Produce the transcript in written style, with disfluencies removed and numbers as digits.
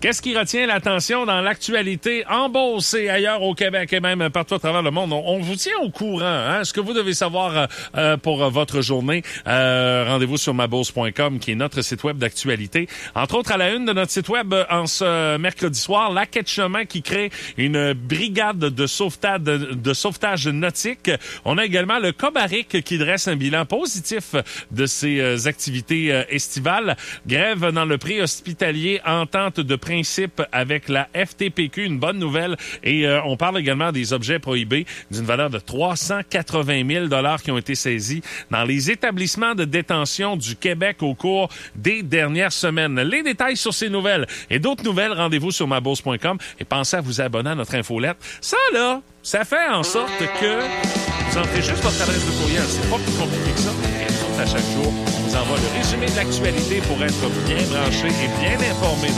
Qu'est-ce qui retient l'attention dans l'actualité en Beauce et ailleurs au Québec et même partout à travers le monde? On vous tient au courant, hein? Ce que vous devez savoir pour votre journée. Rendez-vous sur mabourse.com, qui est notre site web d'actualité. Entre autres, à la une de notre site web, en ce mercredi soir, la Quai de chemin qui crée une brigade de sauvetage nautique. On a également le Cobaric qui dresse un bilan positif de ses activités estivales. Grève dans le préhospitalier, entente de principe avec la FTPQ, une bonne nouvelle. Et on parle également des objets prohibés d'une valeur de 380 000 $ qui ont été saisis dans les établissements de détention du Québec au cours des dernières semaines. Les détails sur ces nouvelles et d'autres nouvelles, rendez-vous sur mabourse.com et pensez à vous abonner à notre infolette. Ça, là, ça fait en sorte que vous entrez juste votre adresse de courriel. C'est pas plus compliqué que ça. Et à chaque jour, on vous envoie le résumé de l'actualité pour être bien branché et bien informé.